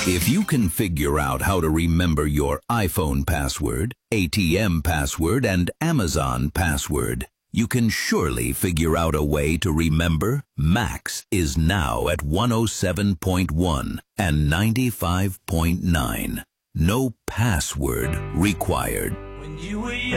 If you can figure out how to remember your iPhone password, ATM password, and Amazon password, you can surely figure out a way to remember Max is now at 107.1 and 95.9. No password required.